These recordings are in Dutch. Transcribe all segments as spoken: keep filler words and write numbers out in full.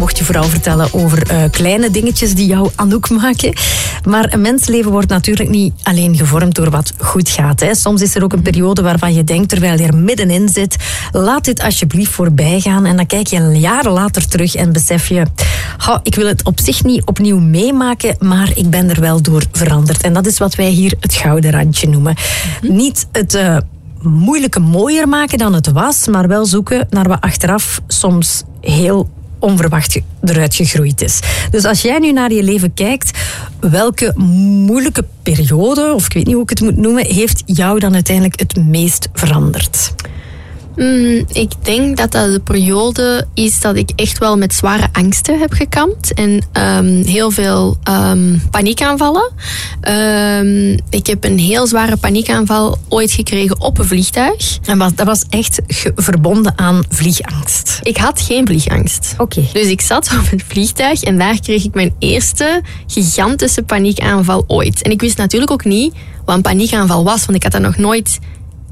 mocht je vooral vertellen over uh, kleine dingetjes die jou Anouk maken. Maar een mensleven wordt natuurlijk niet alleen gevormd door wat goed gaat. Hè. Soms is er ook een periode waarvan je denkt, terwijl je er middenin zit, laat dit alsjeblieft voorbij gaan. En dan kijk je jaren later terug en besef je, oh, ik wil het op zich niet opnieuw meemaken, maar ik ben er wel door veranderd. En dat is wat wij hier het gouden randje noemen. Mm-hmm. Niet het uh, moeilijke mooier maken dan het was, maar wel zoeken naar wat achteraf soms heel onverwacht eruit gegroeid is. Dus als jij nu naar je leven kijkt, welke moeilijke periode, of ik weet niet hoe ik het moet noemen, heeft jou dan uiteindelijk het meest veranderd? Mm, ik denk dat dat de periode is dat ik echt wel met zware angsten heb gekampt. En um, heel veel um, paniekaanvallen. Um, ik heb een heel zware paniekaanval ooit gekregen op een vliegtuig. En dat was echt ge- verbonden aan vliegangst? Ik had geen vliegangst. Oké. Okay. Dus ik zat op het vliegtuig en daar kreeg ik mijn eerste gigantische paniekaanval ooit. En ik wist natuurlijk ook niet wat een paniekaanval was, want ik had dat nog nooit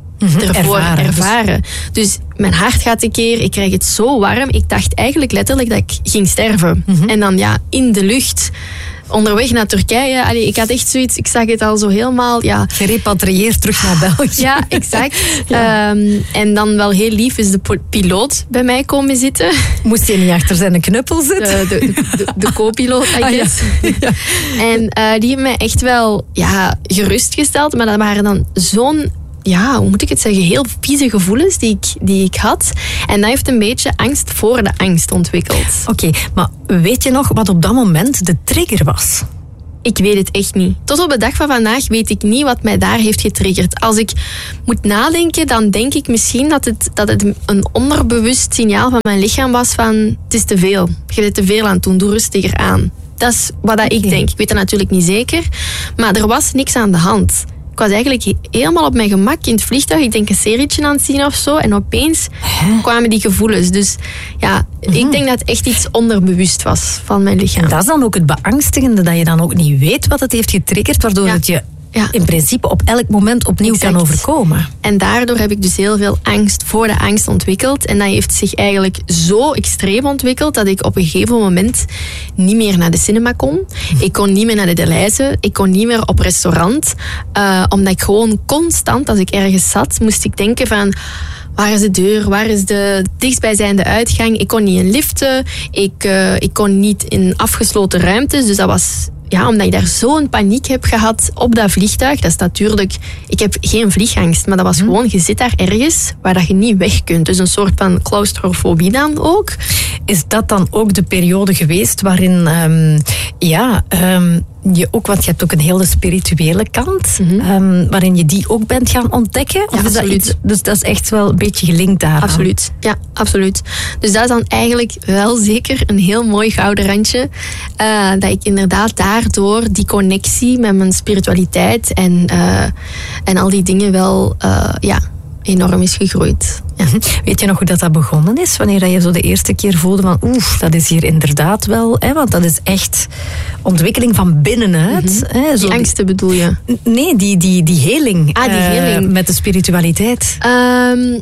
ervoor ervaren. ervaren. Dus mijn hart gaat een keer, ik krijg het zo warm. Ik dacht eigenlijk letterlijk dat ik ging sterven. Mm-hmm. En dan ja, in de lucht, onderweg naar Turkije. Allee, ik had echt zoiets, ik zag het al zo helemaal... Ja. Gerepatrieerd terug naar België. Ja, exact. Ja. Um, en dan wel heel lief is de piloot bij mij komen zitten. Moest je niet achter zijn knuppel zitten? De, de, de, de co-piloot, I guess. Ah, ja. Ja. En uh, die heeft mij echt wel ja, gerustgesteld. Maar dat waren dan zo'n... Ja, hoe moet ik het zeggen? Heel vieze gevoelens die ik, die ik had. En dat heeft een beetje angst voor de angst ontwikkeld. Oké, okay, maar weet je nog wat op dat moment de trigger was? Ik weet het echt niet. Tot op de dag van vandaag weet ik niet wat mij daar heeft getriggerd. Als ik moet nadenken, dan denk ik misschien dat het, dat het een onderbewust signaal van mijn lichaam was van het is te veel. Je bent te veel aan het doen, doe rustiger aan. Dat is wat dat ik okay. denk. Ik weet dat natuurlijk niet zeker. Maar er was niks aan de hand. Ik was eigenlijk helemaal op mijn gemak in het vliegtuig. Ik denk een serietje aan het zien of zo. En opeens huh? kwamen die gevoelens. Dus ja, mm-hmm. ik denk dat het echt iets onderbewust was van mijn lichaam. En dat is dan ook het beangstigende, dat je dan ook niet weet wat het heeft getriggerd, waardoor ja. het je ja. in principe op elk moment opnieuw exact. kan overkomen. En daardoor heb ik dus heel veel angst voor de angst ontwikkeld. En dat heeft zich eigenlijk zo extreem ontwikkeld dat ik op een gegeven moment niet meer naar de cinema kon. Ik kon niet meer naar de Deleuze. Ik kon niet meer op restaurant. Uh, omdat ik gewoon constant, als ik ergens zat, moest ik denken van... Waar is de deur? Waar is de dichtstbijzijnde uitgang? Ik kon niet in liften. Ik, uh, ik kon niet in afgesloten ruimtes. Dus dat was... Ja, omdat ik daar zo'n paniek heb gehad op dat vliegtuig. Dat is natuurlijk... Ik heb geen vliegangst, maar dat was gewoon... Je zit daar ergens waar dat je niet weg kunt. Dus een soort van claustrofobie dan ook. Is dat dan ook de periode geweest waarin... Um, ja... Um, je ook, want je hebt ook een hele spirituele kant, mm-hmm. um, waarin je die ook bent gaan ontdekken. Of ja, is dat iets, dus dat is echt wel een beetje gelinkt daaraan. Absoluut, ja, absoluut. Dus dat is dan eigenlijk wel zeker een heel mooi gouden randje. Uh, dat ik inderdaad daardoor die connectie met mijn spiritualiteit en, uh, en al die dingen wel uh, ja, enorm is gegroeid. Ja. Weet je nog hoe dat, dat begonnen is? Wanneer je zo de eerste keer voelde van oef, dat is hier inderdaad wel, hè, want dat is echt ontwikkeling van binnenuit. Mm-hmm. Hè, zo die angsten die, bedoel je? Nee, die, die, die heling. Ah, die heling. Uh, met de spiritualiteit. Um,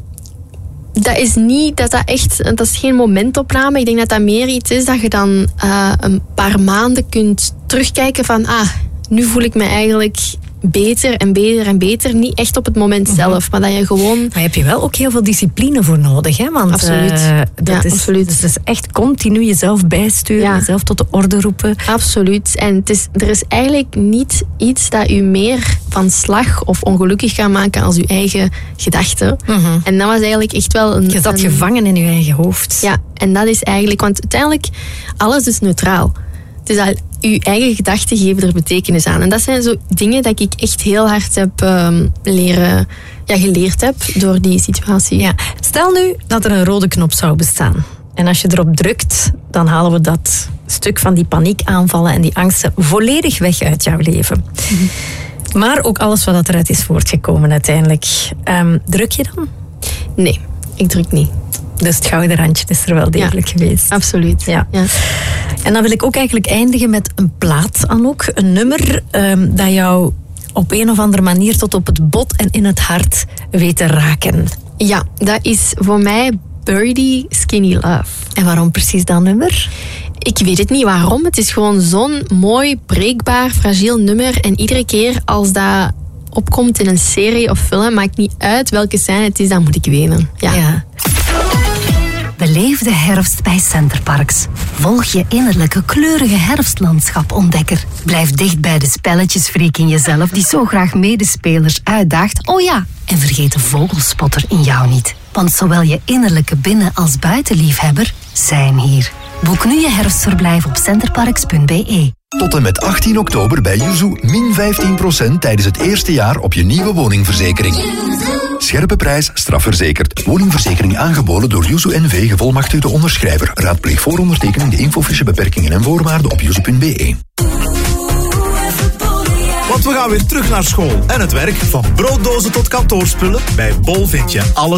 dat is niet, dat dat echt, dat is geen momentopname. Ik denk dat dat meer iets is dat je dan uh, een paar maanden kunt terugkijken van ah, nu voel ik me eigenlijk... beter en beter en beter. Niet echt op het moment mm-hmm. zelf, maar dat je gewoon... Maar heb je wel ook heel veel discipline voor nodig, hè? Want absoluut. Uh, dat ja, is, absoluut. Dus het is echt continu jezelf bijsturen, ja. jezelf tot de orde roepen. Absoluut. En het is, er is eigenlijk niet iets dat u meer van slag of ongelukkig gaat maken als uw eigen gedachten. Mm-hmm. En dat was eigenlijk echt wel een... Je zat een, gevangen in je eigen hoofd. Ja, en dat is eigenlijk... Want uiteindelijk, alles is neutraal. Dus dat, uw eigen gedachten geven er betekenis aan. En dat zijn zo dingen dat ik echt heel hard heb um, leren, ja, geleerd heb door die situatie. Ja. Stel nu dat er een rode knop zou bestaan. En als je erop drukt, dan halen we dat stuk van die paniekaanvallen en die angsten volledig weg uit jouw leven. Mm-hmm. Maar ook alles wat eruit is voortgekomen uiteindelijk. Um, druk je dan? Nee, ik druk niet. Dus het gouden randje is er wel degelijk ja, geweest. Absoluut. Ja. Ja. En dan wil ik ook eigenlijk eindigen met een plaat, Anouk. Een nummer um, dat jou op een of andere manier tot op het bot en in het hart weet te raken. Ja, dat is voor mij Birdie Skinny Love. En waarom precies dat nummer? Ik weet het niet waarom. Het is gewoon zo'n mooi, breekbaar, fragiel nummer. En iedere keer als dat opkomt in een serie of film, maakt niet uit welke scène het is, dan moet ik wenen. Ja. Ja. Beleef de herfst bij Centerparks. Volg je innerlijke kleurige herfstlandschap-ontdekker. Blijf dicht bij de spelletjesfreak in jezelf die zo graag medespelers uitdaagt. Oh ja, en vergeet de vogelspotter in jou niet. Want zowel je innerlijke binnen- als buitenliefhebber zijn hier. Boek nu je herfstverblijf op centerparks punt b e. Tot en met achttien oktober bij Yuzu min vijftien procent tijdens het eerste jaar op je nieuwe woningverzekering. Scherpe prijs, strafverzekerd. Woningverzekering aangeboden door Yuzu N V, gevolmachtigde onderschrijver. Raadpleeg voor ondertekening de infofiche beperkingen en voorwaarden op yuzu punt b e. Want we gaan weer terug naar school en het werk. Van brooddozen tot kantoorspullen. Bij Bol vind je alles.